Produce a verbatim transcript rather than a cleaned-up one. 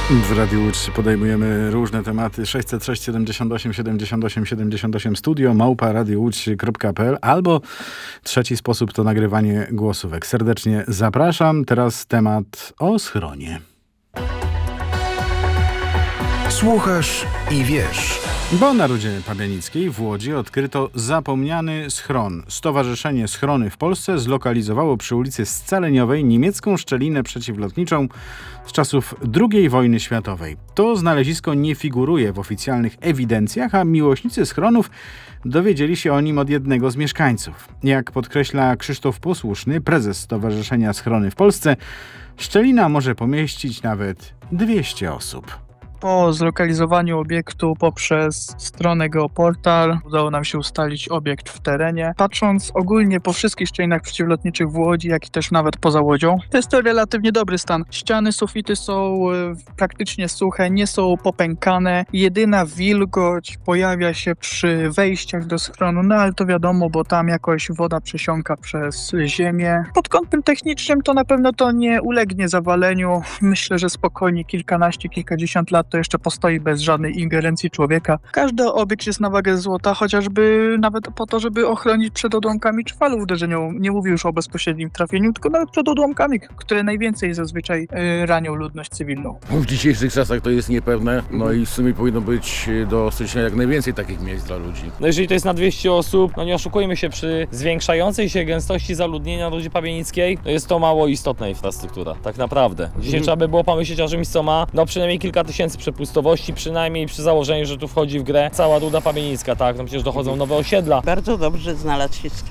W Radiu Łódź podejmujemy różne tematy. sześćset sześć siedemdziesiąt osiem siedemdziesiąt osiem siedemdziesiąt osiem studio małpa radio łódź kropka p l albo trzeci sposób to nagrywanie głosówek. Serdecznie zapraszam. Teraz temat o schronie. Słuchasz i wiesz. Bo na Rudzie Pabianickiej w Łodzi odkryto zapomniany schron. Stowarzyszenie Schrony w Polsce zlokalizowało przy ulicy Scaleniowej niemiecką szczelinę przeciwlotniczą z czasów drugiej wojny światowej. To znalezisko nie figuruje w oficjalnych ewidencjach, a miłośnicy schronów dowiedzieli się o nim od jednego z mieszkańców. Jak podkreśla Krzysztof Posłuszny, prezes Stowarzyszenia Schrony w Polsce, szczelina może pomieścić nawet dwieście osób. Po zlokalizowaniu obiektu poprzez stronę Geoportal udało nam się ustalić obiekt w terenie. Patrząc ogólnie po wszystkich szczelinach przeciwlotniczych w Łodzi, jak i też nawet poza Łodzią, to jest to relatywnie dobry stan. Ściany, sufity są praktycznie suche, nie są popękane. Jedyna wilgoć pojawia się przy wejściach do schronu, no ale to wiadomo, bo tam jakoś woda przesiąka przez ziemię. Pod kątem technicznym to na pewno to nie ulegnie zawaleniu. Myślę, że spokojnie kilkanaście, kilkadziesiąt lat to jeszcze postoi bez żadnej ingerencji człowieka. Każdy obiekt jest na wagę złota, chociażby nawet po to, żeby ochronić przed odłamkami czy falą uderzeniową. Nie mówię już o bezpośrednim trafieniu, tylko nawet przed odłamkami, które najwięcej zazwyczaj yy, ranią ludność cywilną. W dzisiejszych czasach to jest niepewne, no i w sumie powinno być do stycznia jak najwięcej takich miejsc dla ludzi. No jeżeli to jest na dwieście osób, no nie oszukujmy się, przy zwiększającej się gęstości zaludnienia Rudzie Pabianickiej, to jest to mało istotna infrastruktura, tak naprawdę. Dzisiaj Mhm. trzeba by było pomyśleć o czymś, co ma no przynajmniej kilka tysięcy przepustowości, przynajmniej przy założeniu, że tu wchodzi w grę cała Ruda Pabianicka, tak? No przecież dochodzą nowe osiedla. Bardzo dobrze znalazł się